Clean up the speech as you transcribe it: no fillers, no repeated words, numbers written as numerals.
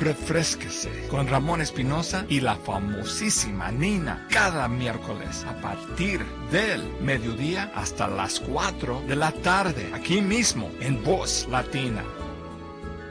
Refrésquese con Ramón Espinosa y la famosísima Nina cada miércoles a partir del mediodía hasta las 4 de la tarde, aquí mismo en Voz Latina,